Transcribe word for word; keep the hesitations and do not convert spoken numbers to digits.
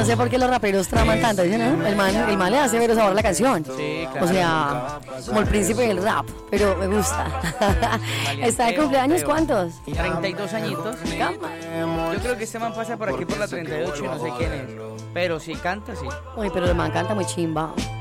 sé por qué los raperos traman tanto. Dicen, ¿no? El man, el man le hace ver sabor a la canción. Sí, claro. O sea, como el príncipe del rap, pero me gusta. ¿Está de cumpleaños cuántos? treinta y dos añitos. Cama. Yo creo que este man pasa por aquí por la treinta y ocho y no sé quién es. Pero si canta, sí. Uy, pero el man canta muy chimba.